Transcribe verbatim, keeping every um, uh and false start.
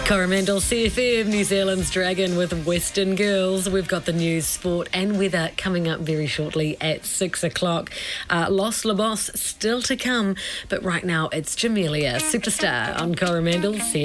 Coromandel C F M, New Zealand's Dragon with Western Girls. We've got the news, sport and weather coming up very shortly at six o'clock. Uh, Los Lobos still to come, but right now it's Jamelia Superstar on Coromandel C F M.